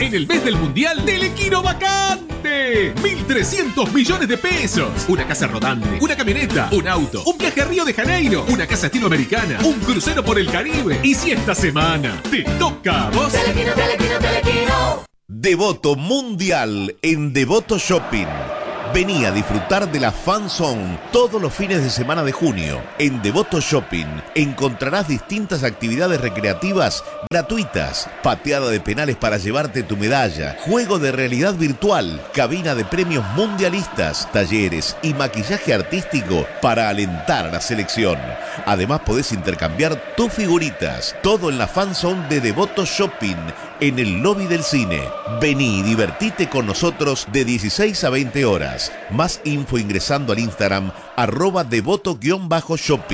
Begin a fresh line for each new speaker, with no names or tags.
En el mes del Mundial, Telequino vacante. 1.300 millones de pesos. Una casa rodante, una camioneta, un auto, un viaje a Río de Janeiro, una casa estilo americana, un crucero por el Caribe. Y si esta semana te toca a vos...
Telequino, Telequino, Telequino.
Devoto Mundial en Devoto Shopping. Vení a disfrutar de la Fan Zone todos los fines de semana de junio. En Devoto Shopping encontrarás distintas actividades recreativas gratuitas, pateada de penales para llevarte tu medalla, juego de realidad virtual, cabina de premios mundialistas, talleres y maquillaje artístico para alentar a la selección. Además podés intercambiar tus figuritas. Todo en la Fan Zone de Devoto Shopping, en el lobby del cine. Vení y divertite con nosotros de 16 a 20 horas. Más info ingresando al Instagram @devoto_shopping.